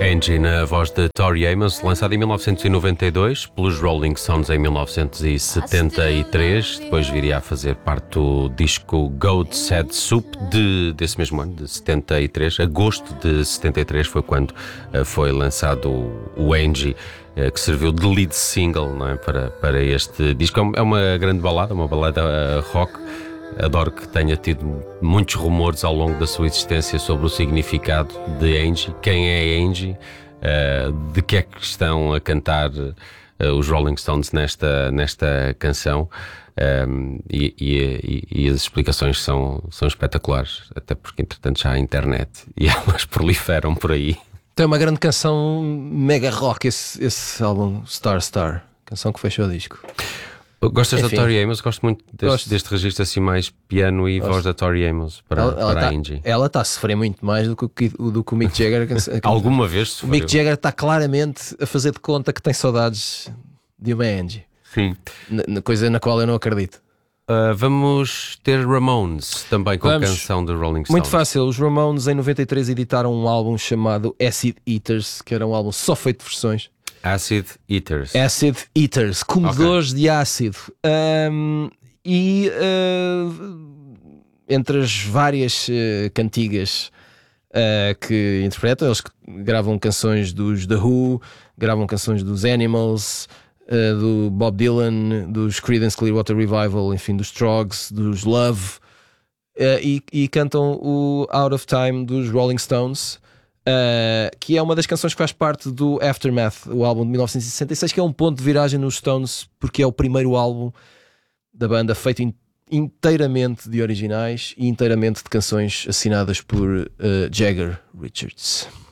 Angie, na voz de Tori Amos, lançado em 1992 pelos Rolling Stones em 1973, depois viria a fazer parte do disco Goat's Head Soup desse mesmo ano, de 73. Agosto de 73 foi quando foi lançado o Angie, que serviu de lead single, não é, para este disco. É uma grande balada, uma balada rock. Adoro que tenha tido muitos rumores ao longo da sua existência sobre o significado de Angie, quem é Angie, de que é que estão a cantar os Rolling Stones nesta canção, e as explicações são espetaculares, até porque entretanto já há internet e elas proliferam por aí. Tem uma grande canção mega rock esse álbum Star, canção que fechou o disco. Gostas Enfim, da Tori Amos? Gosto muito deste registro assim mais piano e voz da Tori Amos para a Angie. Ela está a sofrer muito mais do que o Mick Jagger. Alguma vez sofreu. O Mick Jagger está claramente a fazer de conta que tem saudades de uma Angie. Sim. Coisa na qual eu não acredito. Vamos ter Ramones também com a canção de Rolling Stones. Muito fácil. Os Ramones em 93 editaram um álbum chamado Acid Eaters, que era um álbum só feito de versões. Acid Eaters, comedores de ácido. Entre as várias cantigas que interpretam, eles gravam canções dos The Who, gravam canções dos Animals, do Bob Dylan, dos Creedence Clearwater Revival, enfim, dos Troggs, dos Love, e cantam o Out of Time dos Rolling Stones. Que é uma das canções que faz parte do Aftermath, o álbum de 1966, que é um ponto de viragem nos Stones, porque é o primeiro álbum da banda feito inteiramente de originais e inteiramente de canções assinadas por Jagger Richards.